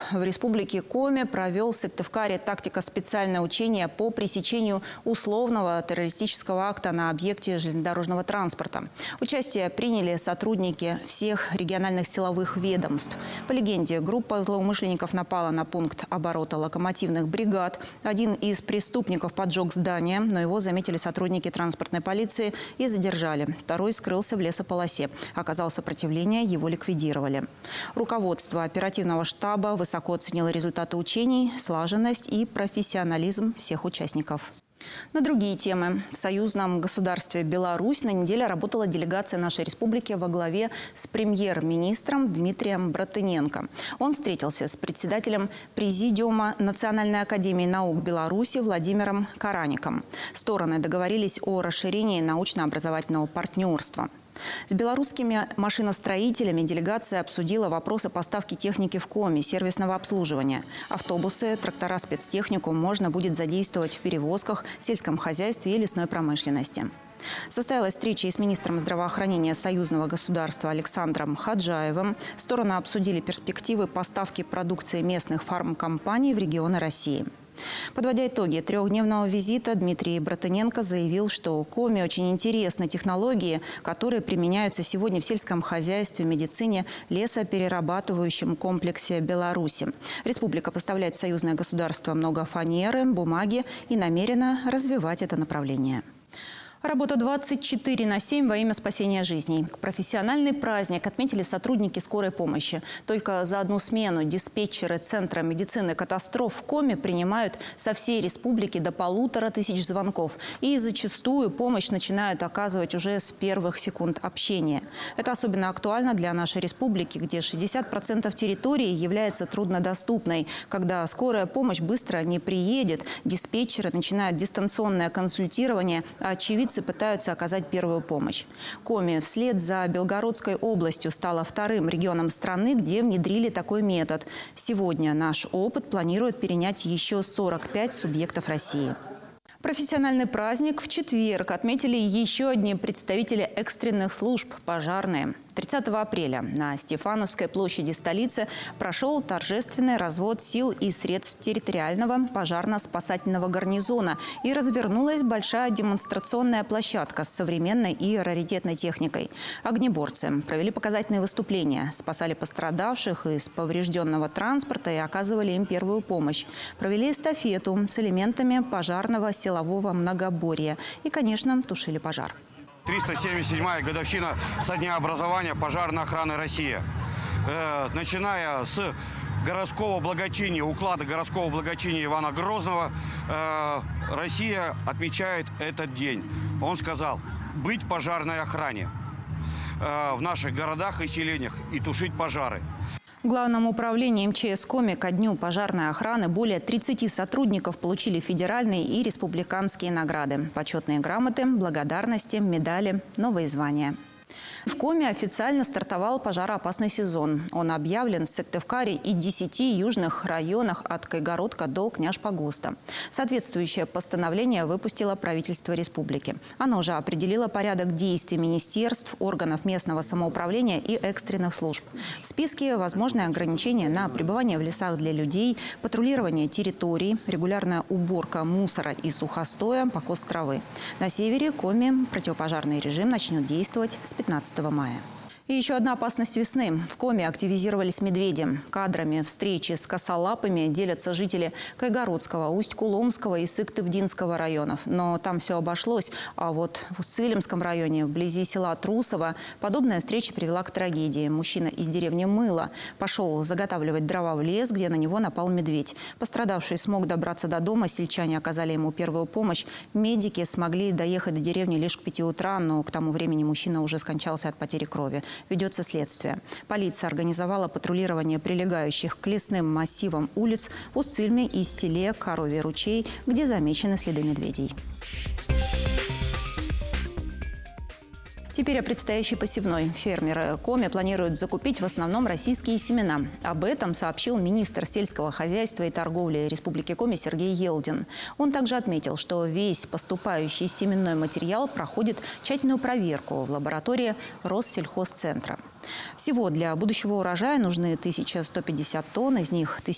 в республике Коми провел в Сыктывкаре тактико-специальное учение по пресечению условного террористического акта на объекте железнодорожного транспорта. Участие приняли сотрудники всех региональных силовых ведомств. По легенде, группа злоумышленников напала на пункт оборота локомотивных бригад. Один из преступников поджег здание, но его заметили сотрудники транспортной полиции и задержали. Второй скрылся в лесополосе. Оказал сопротивление, его ликвидировали. Руководство оперативного штаба высоко оценило результаты учений, слаженность и профессионализм всех участников. На другие темы. В союзном государстве Беларусь на неделе работала делегация нашей республики во главе с премьер-министром Дмитрием Братыненко. Он встретился с председателем Президиума Национальной академии наук Беларуси Владимиром Караником. Стороны договорились о расширении научно-образовательного партнерства. С белорусскими машиностроителями делегация обсудила вопросы поставки техники в Коми, сервисного обслуживания. Автобусы, трактора спецтехнику можно будет задействовать в перевозках, сельском хозяйстве и лесной промышленности. Состоялась встреча и с министром здравоохранения союзного государства Александром Хаджаевым. Стороны обсудили перспективы поставки продукции местных фармкомпаний в регионы России. Подводя итоги трехдневного визита, Дмитрий Братыненко заявил, что Коми очень интересны технологии, которые применяются сегодня в сельском хозяйстве, медицине, лесоперерабатывающем комплексе Беларуси. Республика поставляет в союзное государство много фанеры, бумаги и намерена развивать это направление. Работа 24/7 во имя спасения жизней. Профессиональный праздник отметили сотрудники скорой помощи. Только за одну смену диспетчеры Центра медицины катастроф в Коми принимают со всей республики до 1500 звонков. И зачастую помощь начинают оказывать уже с первых секунд общения. Это особенно актуально для нашей республики, где 60% территории является труднодоступной. Когда скорая помощь быстро не приедет, диспетчеры начинают дистанционное консультирование, а очевидцы пытаются оказать первую помощь. Коми вслед за Белгородской областью стала вторым регионом страны, где внедрили такой метод. Сегодня наш опыт планирует перенять еще 45 субъектов России. Профессиональный праздник в четверг отметили еще одни представители экстренных служб – пожарные. 30 апреля на Стефановской площади столицы прошел торжественный развод сил и средств территориального пожарно-спасательного гарнизона и развернулась большая демонстрационная площадка с современной и раритетной техникой. Огнеборцы провели показательные выступления, спасали пострадавших из поврежденного транспорта и оказывали им первую помощь. Провели эстафету с элементами пожарного силового многоборья и, конечно, тушили пожар. 377-я годовщина со дня образования пожарной охраны России. Начиная с городского благочиния, уклада городского благочиния Ивана Грозного, Россия отмечает этот день. Он сказал: быть пожарной охране в наших городах и селениях и тушить пожары. В Главном управлении МЧС Коми ко дню пожарной охраны более 30 сотрудников получили федеральные и республиканские награды, почетные грамоты, благодарности, медали, новые звания. В Коми официально стартовал пожароопасный сезон. Он объявлен в Сыктывкаре и 10 южных районах от Кайгородка до Княжпогоста. Соответствующее постановление выпустило правительство республики. Оно уже определило порядок действий министерств, органов местного самоуправления и экстренных служб. В списке возможны ограничения на пребывание в лесах для людей, патрулирование территорий, регулярная уборка мусора и сухостоя, покос травы. На севере Коми противопожарный режим начнет действовать с 15 мая. И еще одна опасность весны. В Коми активизировались медведи. Кадрами встречи с косолапыми делятся жители Кайгородского, Усть-Куломского и Сыктывдинского районов. Но там все обошлось. А вот в Усть-Цилимском районе, вблизи села Трусово, подобная встреча привела к трагедии. Мужчина из деревни Мыло пошел заготавливать дрова в лес, где на него напал медведь. Пострадавший смог добраться до дома, сельчане оказали ему первую помощь. Медики смогли доехать до деревни лишь к 5 утра, но к тому времени мужчина уже скончался от потери крови. Ведется следствие. Полиция организовала патрулирование прилегающих к лесным массивам улиц в Усть-Цильме и селе Коровий ручей, где замечены следы медведей. Теперь о предстоящей посевной. Фермеры Коми планируют закупить в основном российские семена. Об этом сообщил министр сельского хозяйства и торговли Республики Коми Сергей Елдин. Он также отметил, что весь поступающий семенной материал проходит тщательную проверку в лаборатории Россельхозцентра. Всего для будущего урожая нужны 1150 тонн, из них